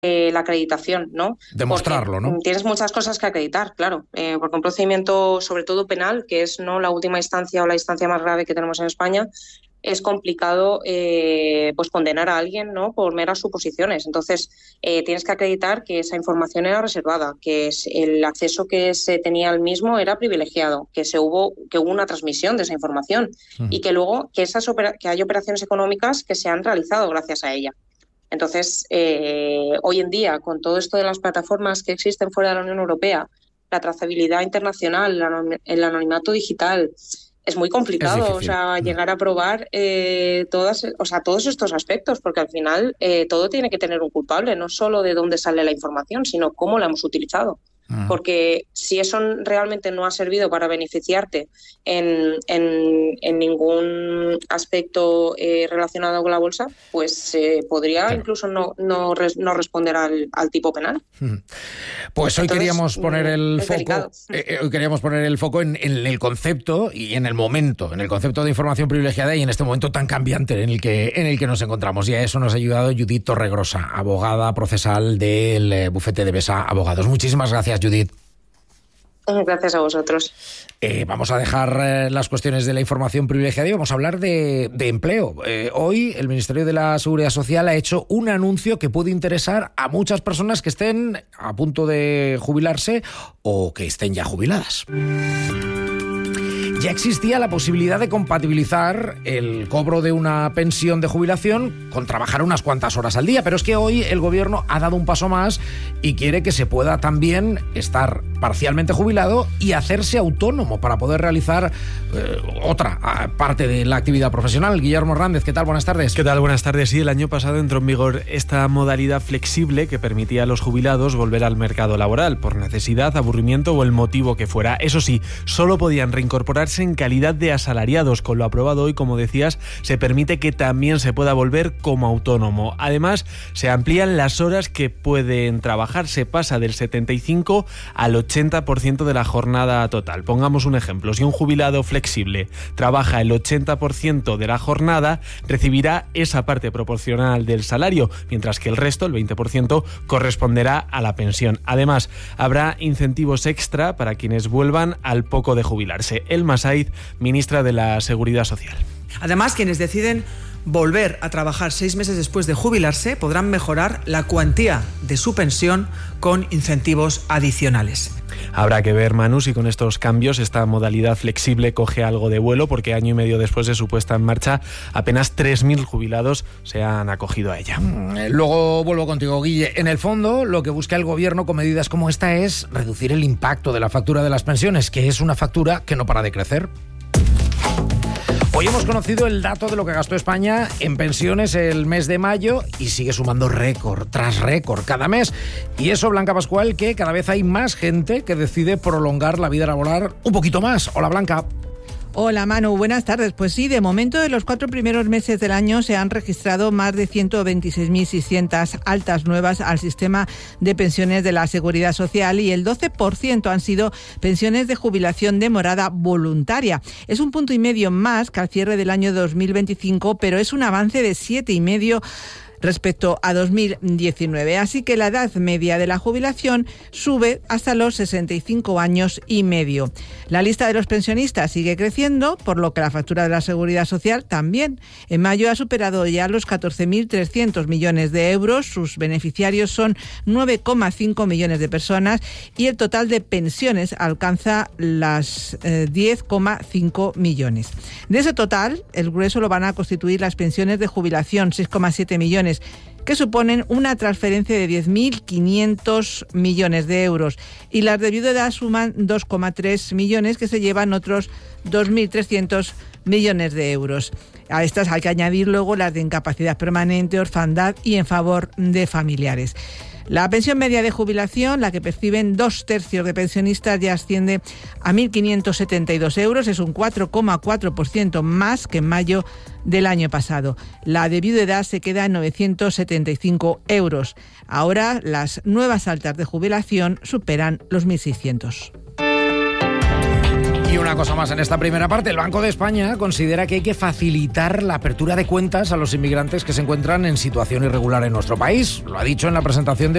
la acreditación, ¿no? Demostrarlo, Porque ¿no? tienes muchas cosas que acreditar, claro, porque un procedimiento, sobre todo penal, que es no la última instancia o la instancia más grave que tenemos en España, es complicado pues condenar a alguien, ¿no? Por meras suposiciones. Entonces, tienes que acreditar que esa información era reservada, que el acceso que se tenía al mismo era privilegiado, que hubo una transmisión de esa información y que luego que hay operaciones económicas que se han realizado gracias a ella. Entonces, hoy en día, con todo esto de las plataformas que existen fuera de la Unión Europea, la trazabilidad internacional, el anonimato digital, es muy Es complicado, o difícil. sea, llegar a probar todos estos aspectos, porque al final todo tiene que tener un culpable, no solo de dónde sale la información, sino cómo la hemos utilizado. Porque si eso realmente no ha servido para beneficiarte en ningún aspecto relacionado con la bolsa, pues podría Claro. incluso no responder al tipo penal. Pues hoy Entonces, queríamos poner el es foco, delicado. hoy queríamos poner el foco en el concepto y en el momento, en el concepto de información privilegiada y en este momento tan cambiante en el que nos encontramos. Y a eso nos ha ayudado Judith Torregrosa, abogada procesal del bufete de Besa Abogados. Muchísimas gracias, Judith. Gracias a vosotros. Vamos a dejar las cuestiones de la información privilegiada y vamos a hablar de empleo. Hoy el Ministerio de la Seguridad Social ha hecho un anuncio que puede interesar a muchas personas que estén a punto de jubilarse o que estén ya jubiladas. Ya existía la posibilidad de compatibilizar el cobro de una pensión de jubilación con trabajar unas cuantas horas al día, pero es que hoy el gobierno ha dado un paso más y quiere que se pueda también estar parcialmente jubilado y hacerse autónomo para poder realizar otra parte de la actividad profesional. Guillermo Hernández, ¿qué tal? Buenas tardes. ¿Qué tal? Buenas tardes. Sí, el año pasado entró en vigor esta modalidad flexible que permitía a los jubilados volver al mercado laboral por necesidad, aburrimiento o el motivo que fuera. Eso sí, solo podían reincorporarse en calidad de asalariados. Con lo aprobado hoy, como decías, se permite que también se pueda volver como autónomo. Además, se amplían las horas que pueden trabajar. Se pasa del 75 al 80% de la jornada total. Pongamos un ejemplo. Si un jubilado flexible trabaja el 80% de la jornada, recibirá esa parte proporcional del salario, mientras que el resto, el 20%, corresponderá a la pensión. Además, habrá incentivos extra para quienes vuelvan al poco de jubilarse. Elma Said, ministra de la Seguridad Social. Además, quienes deciden volver a trabajar 6 meses después de jubilarse podrán mejorar la cuantía de su pensión con incentivos adicionales. Habrá que ver, Manu, si con estos cambios esta modalidad flexible coge algo de vuelo, porque año y medio después de su puesta en marcha, apenas 3.000 jubilados se han acogido a ella. Luego vuelvo contigo, Guille. En el fondo, lo que busca el gobierno con medidas como esta es reducir el impacto de la factura de las pensiones, que es una factura que no para de crecer. Hoy hemos conocido el dato de lo que gastó España en pensiones el mes de mayo y sigue sumando récord tras récord cada mes. Y eso, Blanca Pascual, que cada vez hay más gente que decide prolongar la vida laboral un poquito más. Hola, Blanca. Hola Manu, buenas tardes. Pues sí, de momento de los 4 primeros meses del año se han registrado más de 126.600 altas nuevas al sistema de pensiones de la Seguridad Social y el 12% han sido pensiones de jubilación demorada voluntaria. Es 1,5 puntos más que al cierre del año 2025, pero es un avance de 7,5 respecto a 2019. Así que la edad media de la jubilación sube hasta los 65 años y medio. La lista de los pensionistas sigue creciendo, por lo que la factura de la Seguridad Social también. En mayo ha superado ya los 14.300 millones de euros. Sus beneficiarios son 9,5 millones de personas y el total de pensiones alcanza las 10,5 millones. De ese total, el grueso lo van a constituir las pensiones de jubilación, 6,7 millones, que suponen una transferencia de 10.500 millones de euros, y las de viudedad suman 2,3 millones, que se llevan otros 2.300 millones de euros. A estas hay que añadir luego las de incapacidad permanente, orfandad y en favor de familiares. La pensión media de jubilación, la que perciben 2/3 de pensionistas, ya asciende a 1.572 euros, es un 4,4% más que en mayo del año pasado. La de viudedad se queda en 975 euros. Ahora las nuevas altas de jubilación superan los 1.600. Y una cosa más en esta primera parte. El Banco de España considera que hay que facilitar la apertura de cuentas a los inmigrantes que se encuentran en situación irregular en nuestro país. Lo ha dicho en la presentación de